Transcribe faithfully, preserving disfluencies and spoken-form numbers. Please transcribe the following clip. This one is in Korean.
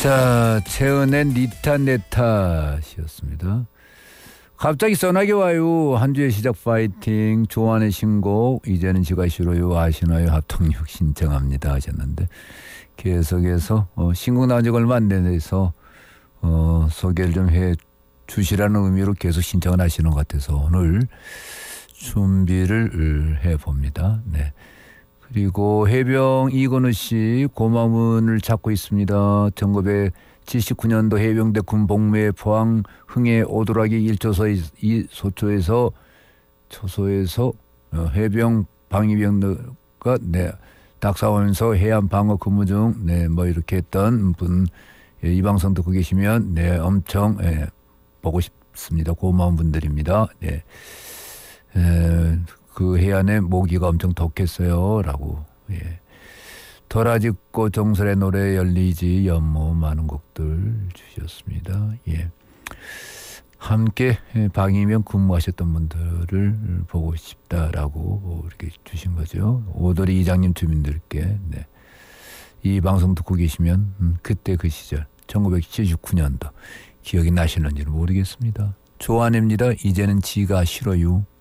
자, 채은의 니타 네타시였습니다. 갑자기 써나게 와요. 한 주의 시작 파이팅. 조안의 신곡 이제는 지가 싫어요 아시나요? 합동력 신청합니다 하셨는데 계속해서 어, 신곡 나온 지가 얼마 안 돼서 어, 소개를 좀 해 주시라는 의미로 계속 신청을 하시는 것 같아서 오늘 준비를 해봅니다. 네. 그리고 해병 이건우 씨 고마움을 찾고 있습니다. 천구백칠십구 년도 해병대 군복무에 포항 흥해 오도락이 일 초소 이 소초에서 초소에서 해병 방위병과 네, 닥사오면서 해안 방어 근무 중 네, 뭐 이렇게 했던 분 이 방송 듣고 계시면 네, 엄청 예, 보고 싶습니다. 고마운 분들입니다. 네. 에, 그 해안에 모기가 엄청 덕했어요. 라고. 예. 도라지꽃 정설의 노래 열리지 연모 많은 곡들 주셨습니다. 예. 함께 방위명 근무하셨던 분들을 보고 싶다라고 이렇게 주신 거죠. 오도리 이장님 주민들께. 네. 이 방송 듣고 계시면 음, 그때 그 시절 천구백칠십구 년도 기억이 나시는지는 모르겠습니다. 조안입니다. 이제는 지가 싫어요.